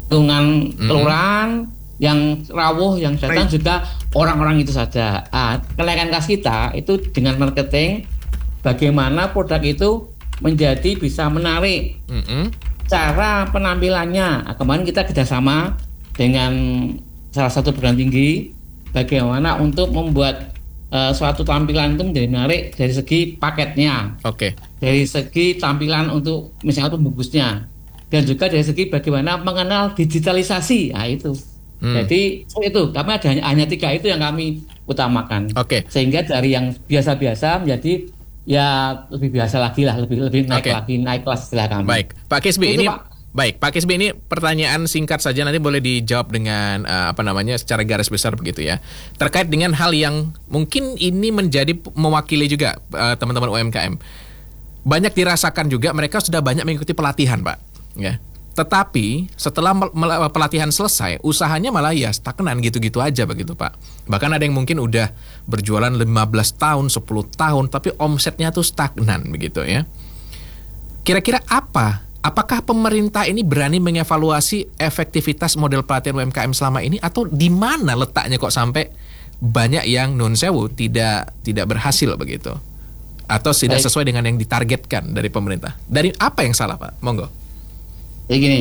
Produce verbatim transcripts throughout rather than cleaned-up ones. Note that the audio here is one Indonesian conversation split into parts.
lingkungan Mm-mm. kelurahan yang rawuh yang datang juga orang-orang itu saja. Ah, kenaikan kelas kita itu dengan marketing bagaimana produk itu menjadi bisa menarik Mm-mm. cara penampilannya. Nah, kemarin kita kerjasama dengan salah satu perguruan tinggi bagaimana untuk membuat uh, suatu tampilan itu menjadi menarik dari segi paketnya, Oke. dari segi tampilan untuk misalnya pembungkusnya, dan juga dari segi bagaimana mengenal digitalisasi. Nah itu. Hmm. Jadi itu kami ada hanya, hanya tiga itu yang kami utamakan. Oke. Sehingga dari yang biasa-biasa menjadi ya lebih biasa lagi lah, lebih lebih naik Oke. lagi, naik kelas istilah kami. Baik, Pak Kisbi, Itu, ini Pak. baik, Pak Kisbi, ini pertanyaan singkat saja, nanti boleh dijawab dengan uh, apa namanya secara garis besar begitu ya. Terkait dengan hal yang mungkin ini menjadi mewakili juga uh, teman-teman U M K M. Banyak dirasakan juga mereka sudah banyak mengikuti pelatihan, Pak. Ya. Tetapi setelah mel- mel- pelatihan selesai, usahanya malah ya stagnan gitu-gitu aja begitu, Pak. Bahkan ada yang mungkin udah berjualan lima belas tahun, sepuluh tahun, tapi omsetnya tuh stagnan begitu ya. Kira-kira apa? Apakah pemerintah ini berani mengevaluasi efektivitas model pelatihan U M K M selama ini, atau di mana letaknya kok sampai banyak yang non sewu tidak tidak berhasil begitu? Atau tidak Baik. sesuai dengan yang ditargetkan dari pemerintah? Dari apa yang salah, Pak? Monggo. Jadi gini,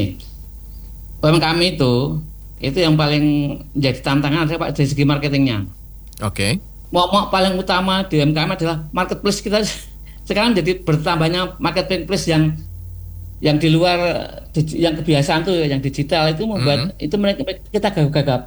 U M K M itu itu yang paling jadi tantangan adalah Pak dari segi marketingnya. Oke. Mau, mau paling utama di U M K M adalah marketplace kita sekarang jadi bertambahnya marketplace yang yang di luar yang kebiasaan tuh yang digital itu membuat Mm-hmm. itu mereka kita gagap-gagap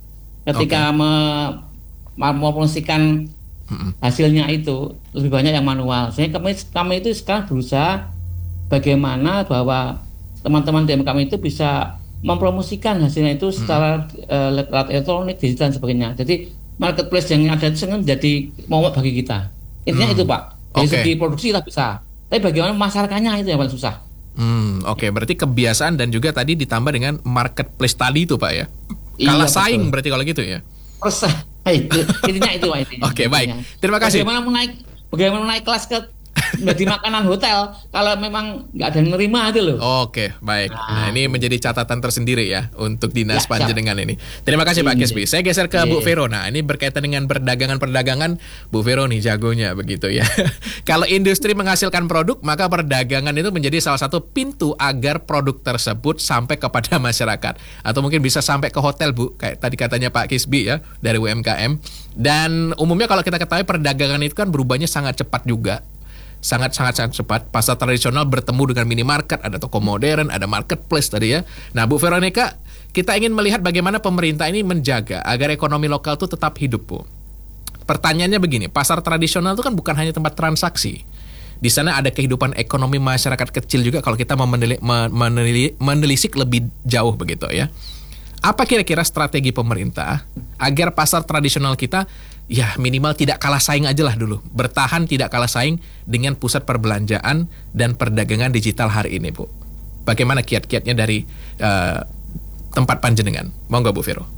ketika Okay. me- mempromosikan Mm-mm. hasilnya itu lebih banyak yang manual. Sehingga kami kami itu sekarang berusaha bagaimana bahwa teman-teman di U M K M itu bisa mempromosikan hasilnya itu secara uh, lewat elektronik, digital dan sebagainya. Jadi marketplace yang ada itu menjadi momok bagi kita. Intinya Hmm. itu Pak. Dari Oke. segi produksi kita bisa. Tapi bagaimana masyarakatnya itu yang paling susah. Hmm, oke. Berarti kebiasaan dan juga tadi ditambah dengan marketplace tadi itu, Pak ya. Iya, Kalah betul. saing berarti kalau gitu ya. Persa. itu intinya itu Pak intinya. Oke, baik. Intinya. Terima kasih. Bagaimana menaik bagaimana naik kelas ke menjadi makanan hotel kalau memang nggak ada yang nerima itu loh. Oke, baik. Nah, Nah, ini menjadi catatan tersendiri ya untuk Dinas Ya, Panjenengan ini. Terima kasih Pak Ini. Kisbi. Saya geser ke Iya. Bu Vero. Nah, ini berkaitan dengan perdagangan-perdagangan. Bu Vero nih jagonya begitu ya. Kalau industri menghasilkan produk, maka perdagangan itu menjadi salah satu pintu agar produk tersebut sampai kepada masyarakat. Atau mungkin bisa sampai ke hotel, Bu. Kayak tadi katanya Pak Kisbi ya, dari U M K M. Dan umumnya kalau kita ketahui perdagangan itu kan berubahnya sangat cepat juga. Sangat-sangat sangat cepat. Pasar tradisional bertemu dengan minimarket, ada toko modern, ada marketplace tadi ya. Nah, Bu Veronica, kita ingin melihat bagaimana pemerintah ini menjaga agar ekonomi lokal itu tetap hidup, Bu. Pertanyaannya begini, pasar tradisional itu kan bukan hanya tempat transaksi. Di sana ada kehidupan ekonomi masyarakat kecil juga kalau kita mau meneli- meneli- menelisik lebih jauh begitu ya. Apa kira-kira strategi pemerintah agar pasar tradisional kita ya minimal tidak kalah saing aja lah dulu. Bertahan tidak kalah saing dengan pusat perbelanjaan dan perdagangan digital hari ini, Bu. Bagaimana kiat-kiatnya dari uh, tempat panjenengan? Monggo Bu Vero.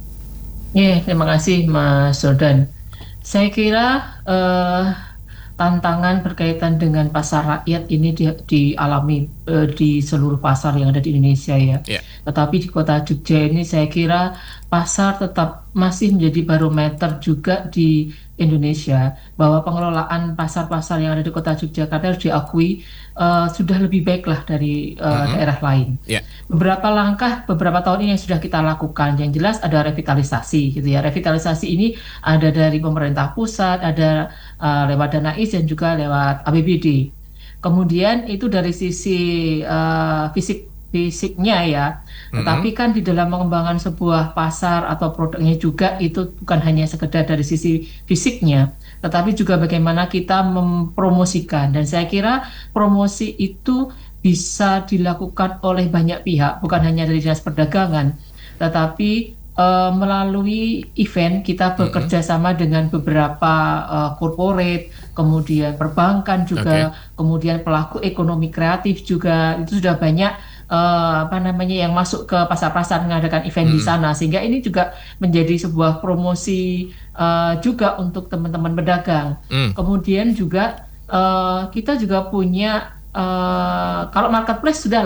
Ya, terima kasih Mas Jordan. Saya kira eh, tantangan berkaitan dengan pasar rakyat ini di, dialami eh, di seluruh pasar yang ada di Indonesia ya. Ya. Tetapi di kota Jogja ini saya kira pasar tetap masih menjadi barometer juga di Indonesia, bahwa pengelolaan pasar-pasar yang ada di kota Yogyakarta harus diakui uh, sudah lebih baik lah dari uh, Mm-hmm. daerah lain. Yeah. Beberapa langkah beberapa tahun ini yang sudah kita lakukan, yang jelas ada revitalisasi gitu ya. Revitalisasi ini ada dari pemerintah pusat, ada uh, lewat dana I S dan juga lewat A P B D. Kemudian itu dari sisi uh, fisik fisiknya ya, tetapi kan di dalam mengembangkan sebuah pasar atau produknya juga itu bukan hanya sekedar dari sisi fisiknya, tetapi juga bagaimana kita mempromosikan. Dan saya kira promosi itu bisa dilakukan oleh banyak pihak, bukan hanya dari Dinas Perdagangan, tetapi uh, melalui event kita bekerja sama dengan beberapa uh, corporate, kemudian perbankan juga, okay. kemudian pelaku ekonomi kreatif juga, itu sudah banyak Uh, apa namanya yang masuk ke pasar-pasar mengadakan event hmm. di sana, sehingga ini juga menjadi sebuah promosi uh, juga untuk teman-teman pedagang. Hmm. Kemudian juga uh, kita juga punya uh, kalau marketplace sudah